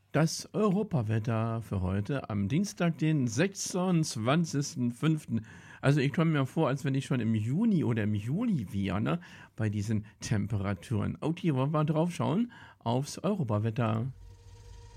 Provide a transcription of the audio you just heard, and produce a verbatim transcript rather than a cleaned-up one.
Das Europawetter für heute am Dienstag, den sechsundzwanzigsten fünften Also, ich komme mir vor, als wenn ich schon im Juni oder im Juli wäre, ne, bei diesen Temperaturen. Okay, wollen wir drauf schauen aufs Europawetter.